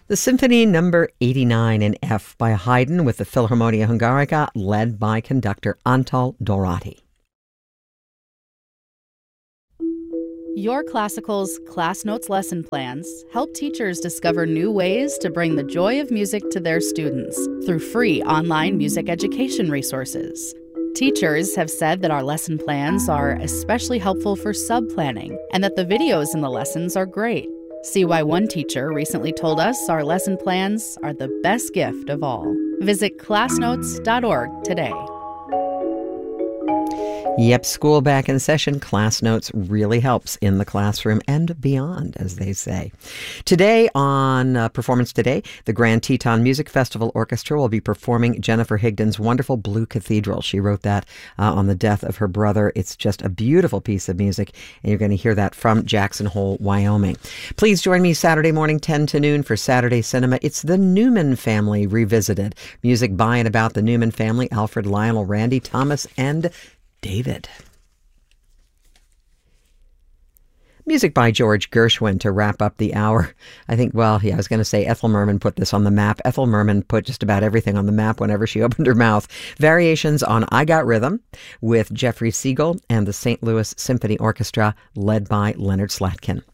The Symphony Number 89 in F by Haydn with the Philharmonia Hungarica, led by conductor Antal Dorati. Your Classical's Class Notes lesson plans help teachers discover new ways to bring the joy of music to their students through free online music education resources. Teachers have said that our lesson plans are especially helpful for sub-planning and that the videos in the lessons are great. See why one teacher recently told us our lesson plans are the best gift of all. Visit classnotes.org today. Yep, school back in session. Class Notes really helps in the classroom and beyond, as they say. Today on Performance Today, the Grand Teton Music Festival Orchestra will be performing Jennifer Higdon's wonderful Blue Cathedral. She wrote that on the death of her brother. It's just a beautiful piece of music, and you're going to hear that from Jackson Hole, Wyoming. Please join me Saturday morning, 10 to noon for Saturday Cinema. It's the Newman Family Revisited. Music by and about the Newman family, Alfred, Lionel, Randy, Thomas, and David. Music by George Gershwin to wrap up the hour. I think, I was going to say Ethel Merman put this on the map. Ethel Merman put just about everything on the map whenever she opened her mouth. Variations on I Got Rhythm with Jeffrey Siegel and the St. Louis Symphony Orchestra, led by Leonard Slatkin.